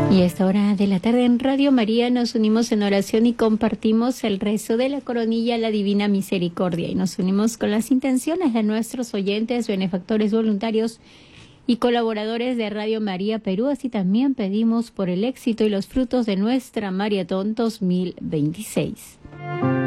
Y a esta hora de la tarde en Radio María nos unimos en oración y compartimos el rezo de la coronilla a la Divina Misericordia. Y nos unimos con las intenciones de nuestros oyentes, benefactores voluntarios y colaboradores de Radio María Perú. Así también pedimos por el éxito y los frutos de nuestra Maratón 2026.